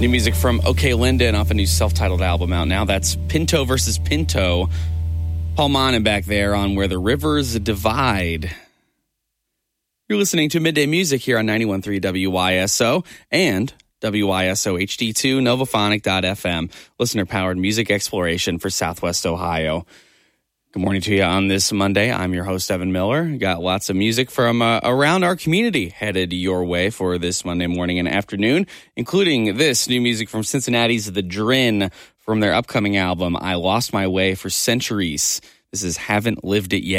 New music from OK Linden off a new self-titled album out now. That's Pinto versus Pinto. Paul Monin back there on Where the Rivers Divide. You're listening to Midday Music here on 91.3 WYSO and WYSO HD2, Novophonic.fm, listener-powered music exploration for Southwest Ohio. Good morning to you on this Monday. I'm your host, Evan Miller. Got lots of music from around our community headed your way for this Monday morning and afternoon, including this new music from Cincinnati's The Drin from their upcoming album, I Lost My Way for Centuries. This is Haven't Lived It Yet.